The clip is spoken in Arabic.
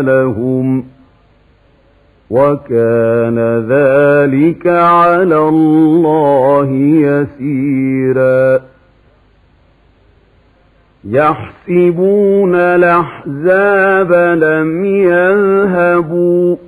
لهم وكان ذلك على الله يسيرا يحسبون الأحزاب لم يذهبوا